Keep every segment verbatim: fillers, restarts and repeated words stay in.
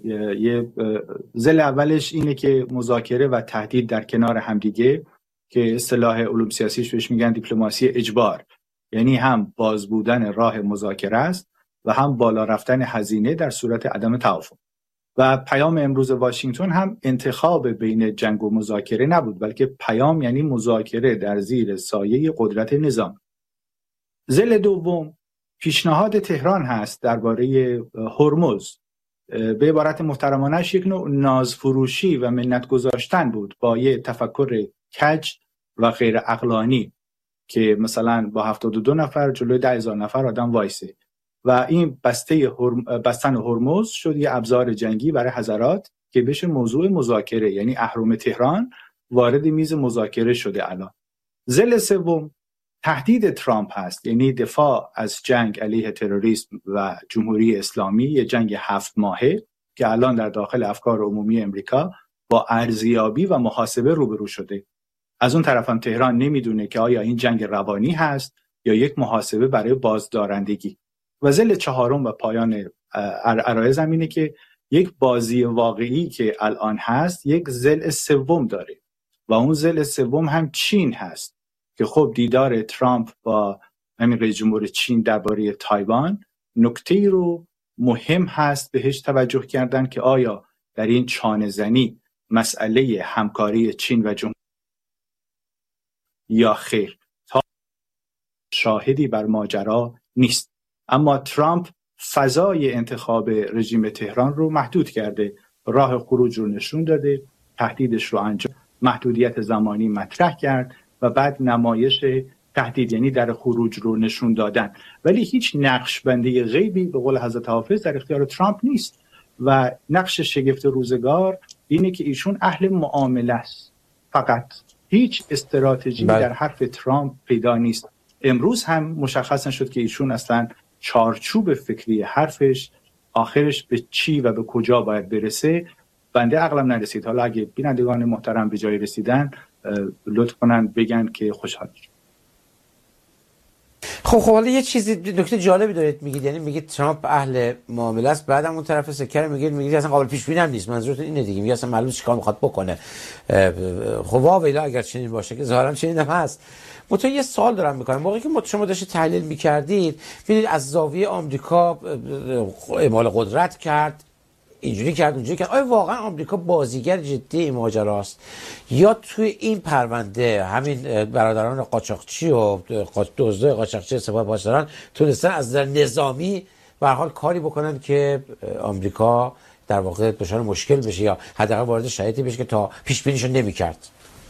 یه ضلع اولش اینه که مذاکره و تهدید در کنار همدیگه، که اصطلاح علوم سیاسیش بهش میگن دیپلماسی اجبار، یعنی هم باز بودن راه مذاکره است و هم بالا رفتن هزینه در صورت عدم توافق. و پیام امروز واشنگتن هم انتخاب بین جنگ و مذاکره نبود، بلکه پیام یعنی مذاکره در زیر سایه قدرت نظام. ضلع دوم پیشنهاد تهران هست درباره هرمز. به عبارت محترمانش یک نوع نازفروشی و منت گذاشتن بود با یه تفکر کج و غیر عقلانی که مثلا با هفتاد و دو نفر جلوی ده هزار نفر آدم وایسه و این بسته هرم... بستن هرمز شد یه ابزار جنگی برای حضرات که بشه موضوع مذاکره، یعنی اهرم تهران وارد میز مذاکره شده. الان ضلع سوم تهدید ترامپ هست، یعنی دفاع از جنگ علیه تروریسم و جمهوری اسلامی، یه جنگ هفت ماهه که الان در داخل افکار عمومی امریکا با ارزیابی و محاسبه روبرو شده. از اون طرف هم تهران نمیدونه که آیا این جنگ روانی هست یا یک محاسبه برای بازدارندگی. و ضلع چهارم و پایان عرایض هم اینه که یک بازی واقعی که الان هست یک ضلع سوم داره و اون ضلع سوم هم چین هست که خب دیدار ترامپ با همین رئیس جمهور چین درباره تایوان نکته رو مهم هست بهش توجه کردن که آیا در این چانه زنی مسئله همکاری چین و جمهوری یا خیر. تا شاهدی بر ماجرا نیست، اما ترامپ فضای انتخاب رژیم تهران رو محدود کرده، راه خروج رو نشون داده، تهدیدش رو انجام، محدودیت زمانی مطرح کرد و بعد نمایش تهدید یعنی در خروج رو نشون دادن، ولی هیچ نقش بندی غیبی به قول حضرت حافظ در اختیار ترامپ نیست. و نقش شگفت روزگار اینه که ایشون اهل معامله است، فقط هیچ استراتژی در حرف ترامپ پیدا نیست. امروز هم مشخص نشد که ایشون اصلا چارچوب فکری حرفش آخرش به چی و به کجا باید برسه. بنده عقلم نرسید. حالا اگه بینندگان محترم به جای رسیدن لطف کنن بگن که خوشحال شد. خب خب حالا یه چیزی نکته جالبی دارید میگید، یعنی میگید ترامپ اهل معامله است، بعدم اون طرف سکه میگید میگید اصلا قابل پیش بینی هم نیست. منظورتون اینه دیگه، میگه اصلا معلومه چیکار میخواد بکنه. خب واویلا اگر چنین باشه که ظاهرا چنین هم هست. من یه سوال دارم میکنم، موقعی که شما داشتید تحلیل میکردید ببینید از زاویه آمریکا اعمال قدرت کرد، اینجوری کرد اونجوری کرد، آیا واقعا آمریکا بازیگر جدی این ماجراست یا توی این پرونده همین برادران قاچاقچی و دزدای قاچاقچی سپاه پاسداران تونستن از نظر نظامی به هر حال کاری بکنن که آمریکا در واقع دچار مشکل بشه یا حداقل وارد شرایطی بشه که تا پیش بینیشو نمی‌کرد؟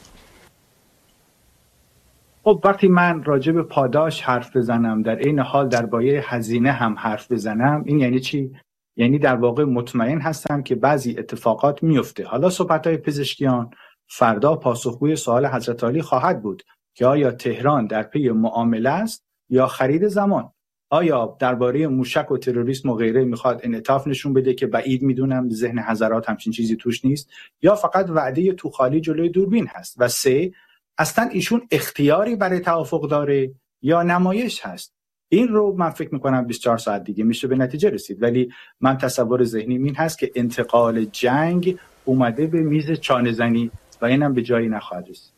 خب وقتی من راجع به پاداش حرف بزنم در این حال درباره هزینه هم حرف بزنم، این یعنی چی؟ یعنی در واقع مطمئن هستم که بعضی اتفاقات میفته. حالا صحبت‌های پزشکیان فردا پاسخگوی سوال حضرت علی خواهد بود که آیا تهران در پی معامله است یا خرید زمان؟ آیا درباره موشک و تروریسم و غیره میخواد انعطاف نشون بده که بعید میدونم ذهن حضرات همچین چیزی توش نیست، یا فقط وعده تو خالی جلوی دوربین هست؟ و سه، اصلا ایشون اختیاری برای توافق داره یا نمایش هست؟ این رو من فکر میکنم بیست و چهار ساعت دیگه میشه به نتیجه رسید، ولی من تصور ذهنی این هست که انتقال جنگ اومده به میز چانه زنی و اینم به جایی نخواهد رسید.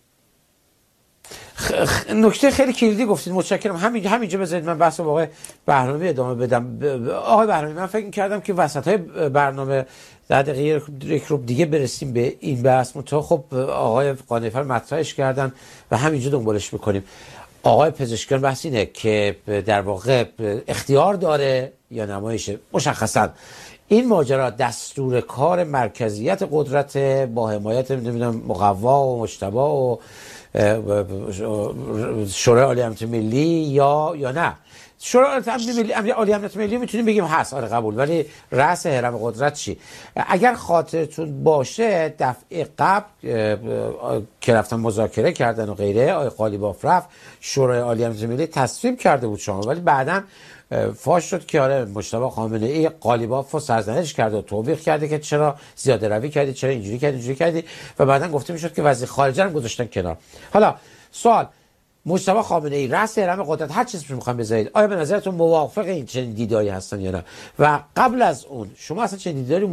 خ... نکته خیلی کلیدی گفتید، متشکرم. همین همینجا بذارید من بحث واقع برنامه ادامه بدم. آقای بهرامی، من فکر می‌کردم که وسط‌های برنامه در دقیقه یک رو دیگه برسیم به این بحث، متأ خب آقای قانع‌فر مطرحش کردن و همینجا دنبالش می‌کنیم. آقای پزشکیان بحث اینه که در واقع اختیار داره یا نمایشه. مشخصاً این ماجرا دستور کار مرکزیت قدرت با حمایت نمیدونم مقوا و مجتبی و شورای عالی امنیت ملی یا یا نه. شورای عالی امنیت ملی میتونیم بگیم هست، آره قبول، ولی رأس هرم قدرت چی؟ اگر خاطرتون باشه دفعه قبل که رفتن مذاکره کردن و غیره، آقای قالیباف رفت، شورای عالی امنیت ملی تصویب کرده بود شما، ولی بعداً فاش شد که آره مجتبی خامنه ای قالیباف رو سرزنش کرده و توبیخ کرده که چرا زیاده روی کردی، چرا اینجوری کردی اینجوری کردی، و بعداً گفته میشد که وزیر خارجه رو گذاشتن کنار. حالا سوال، مجتبی خامنه ای رأس هرم قدرت، هر چیزی رو میخوام بذارید، آیا به نظرتون موافق این چنین دیداری هستن یا نه؟ و قبل از اون شما اصلا چنین دیداری